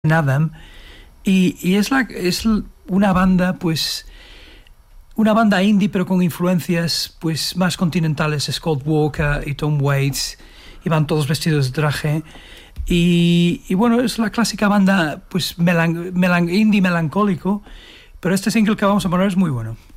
Nadam, y es una banda, pues, una banda indie, pero con influencias, pues, más continentales. Scott Walker y Tom Waits, y van todos vestidos de traje. Y bueno, es la clásica banda, pues, indie melancólico, pero este single que vamos a poner es muy bueno.